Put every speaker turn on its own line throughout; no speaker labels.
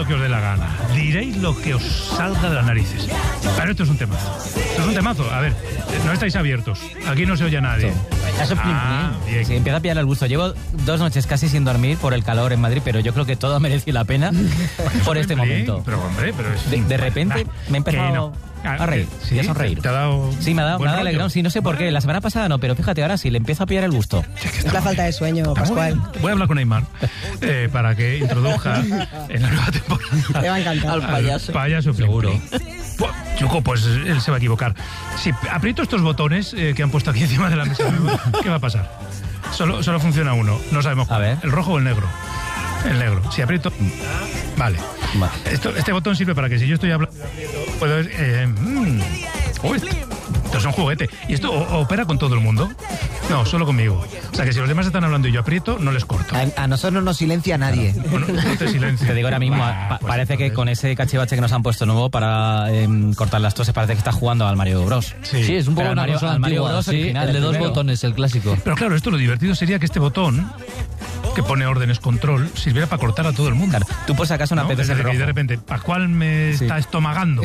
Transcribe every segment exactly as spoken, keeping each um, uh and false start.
que os dé la gana. Diréis lo que os salga de las narices. Pero esto es un temazo. Esto es un temazo. A ver, no estáis abiertos. Aquí no se oye a nadie.
Eso es
Ah, bien.
Sí, empieza a pillar el gusto. Llevo dos noches casi sin dormir por el calor en Madrid, pero yo creo que todo merece la pena por este
Hombre,
momento.
Pero, hombre, pero es...
De, de repente me he empezado a reír,
¿Sí?
y a sonreír.
¿Te ha dado
Sí, me ha dado, me
buen
ha dado
rollo?
alegrón. Sí, no sé por qué. La semana pasada no, pero fíjate, ahora sí, le empieza a pillar el gusto.
Es la falta de sueño, Pascual.
Voy a hablar con Neymar eh, para que introduzca en la nueva temporada
Te va a encantar.
Al payaso.
payaso seguro. Pues, Chuco, pues él se va a equivocar. Si aprieto estos botones eh, que han puesto aquí encima de la mesa, ¿qué va a pasar? Solo, solo funciona uno, no sabemos cuál.
A ver.
¿El rojo o el negro? El negro. Si aprieto... Vale.
Vale.
Esto, este botón sirve para que si yo estoy hablando... Puedo... Eh, mm, uy, esto es un juguete. ¿Y esto o- opera con todo el mundo? No, solo conmigo. O sea que si los demás están hablando y yo aprieto, no les corto.
A, a nosotros no nos silencia nadie.
Bueno, este silencio.
Te digo ahora mismo,
Ah,
pa-
pues
parece que
entonces-
con ese cachivache que nos han puesto nuevo para em, cortar las toses, parece que está jugando al Mario Bros.
Sí.
Sí, es un poco
Pero
una
al Mario-
consola
al Mario
antigua,
Bros
sí,
original,
el de
el
dos
primero.
botones, el clásico.
Pero claro, esto lo divertido sería que este botón, que pone órdenes control, sirviera para cortar a todo el mundo.
Claro, tú por si acaso una
¿No?
P T
Es
S
decir, que de
rojo.
repente, Pascual me
Sí.
está estomagando.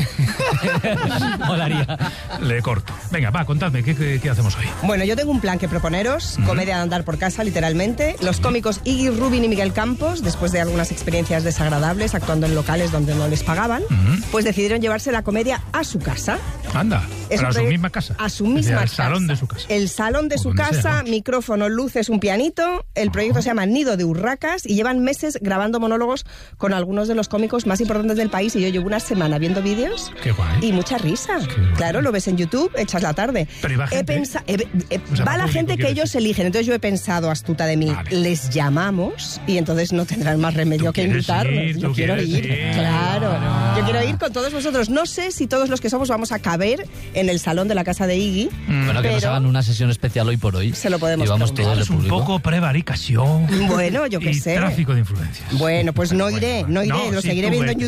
Molaría.
Le corto. Venga, va, contadme, ¿qué, qué, qué hacemos hoy?
Bueno, yo tengo un plan que proponeros, comedia de andar por casa, literalmente. Los cómicos Iggy Rubin y Miguel Campos, después de algunas experiencias desagradables actuando en locales donde no les pagaban, pues decidieron llevarse la comedia a su casa.
Anda,
Es
para
un
su
proyecto-
misma casa.
A su
Es decir,
misma
al
casa.
salón de su casa.
El salón de
O
su
donde sea,
casa,
vamos.
micrófono, luces, un pianito. El proyecto se llama Nido de Urracas y llevan meses grabando monólogos con algunos de los cómicos más importantes del país. Y yo llevo una semana viendo vídeos
Qué guay.
y mucha risa.
guay.
Claro, lo ves en YouTube, echas la tarde.
Pero ¿y va
He
gente?
pensa- he- he-
O sea,
va
va
la
público,
gente que
quiero
ellos
decir.
eligen. Entonces yo he pensado, astuta de mí,
Vale.
les llamamos y entonces no tendrán más remedio
Tú
que
quieres
invitarnos.
ir,
yo
tú
quiero
quieres
ir,
ir.
claro.
Claro.
Yo quiero ir con todos vosotros. No sé si todos los que somos vamos a caber en el salón de la casa de Iggy.
Bueno, que nos
pero-
hagan una sesión especial hoy por hoy.
Se lo podemos
Y vamos
preguntar.
todos de
Es un
público.
poco prevaricación.
Bueno, yo qué
y
sé.
tráfico de influencias.
Bueno, pues no
Bueno,
iré,
bueno.
no iré,
No,
lo
sí,
seguiré
tú
viendo en
vete.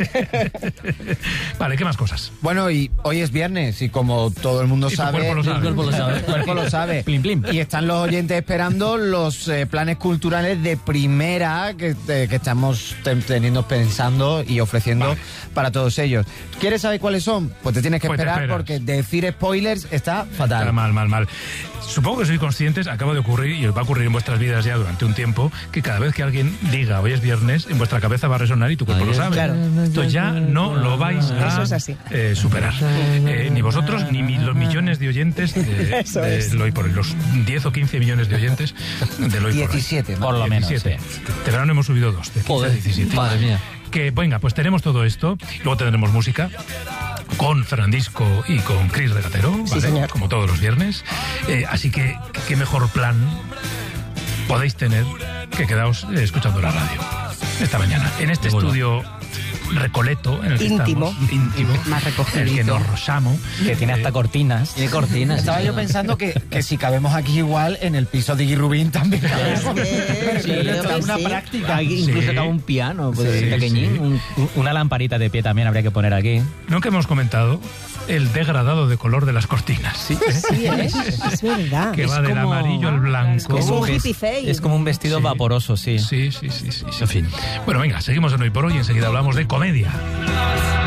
YouTube.
Vale, ¿qué más cosas?
Bueno, y hoy es viernes y como todo el mundo
Y tu
sabe,
cuerpo lo sabe.
el cuerpo lo sabe, el cuerpo lo sabe.
Plim, plim.
Y están los oyentes esperando los eh, planes culturales de primera que, eh, que estamos te- teniendo pensando y ofreciendo
Vale.
para todos ellos. ¿Quieres saber cuáles son? Pues te tienes que
Pues te
esperar
esperas.
porque decir spoilers está fatal.
Está mal, mal, mal. Supongo que sois conscientes, acaba de ocurrir y os va a ocurrir en vuestras vidas ya durante un tiempo, que cada vez que alguien diga hoy es viernes, en vuestra cabeza va a resonar y tu cuerpo
Ay,
lo sabe.
claro.
Esto ya no lo vais a
Eso es así.
eh, superar. Eh, ni vosotros, ni mi- los millones de oyentes de,
Eso
de
es.
Lo Hoy por Hoy, los diez o quince millones de oyentes de Lo Hoy por Hoy.
diecisiete,
Por lo menos,
diecisiete.
sí.
De verano hemos subido dos, de quince a
Joder,
diecisiete.
madre mía.
Que venga, pues tenemos todo esto, luego tendremos música con Fernandisco y con Chris Regatero, ¿vale?
señor.
Como todos los viernes. Eh, así que, qué mejor plan podéis tener que quedaos eh, escuchando la radio esta mañana. En este
Bueno.
estudio recoleto en el que
Íntimo.
estamos, íntimo,
Más recogidito.
en el que nos rosamos.
Que tiene hasta cortinas.
Tiene cortinas.
Estaba yo pensando que, que si cabemos aquí igual, en el piso de Iggy Rubin también cabemos.
que-
Pero
sí,
esto es una
sí.
práctica.
Aquí incluso
Sí.
cabe un piano, puede
Sí,
ser pequeñín.
sí.
un-
Un- Una lamparita de pie también habría que poner aquí.
Nunca hemos comentado el degradado de color de las cortinas.
Sí, es, es verdad.
Que
Es
va del
como-
amarillo al blanco.
Es un
Es-
hippie fade.
Es como un vestido
Sí.
vaporoso, sí.
Sí, sí, sí, sí, sí.
En fin.
Bueno, venga, seguimos en Hoy por Hoy y enseguida hablamos de comedia.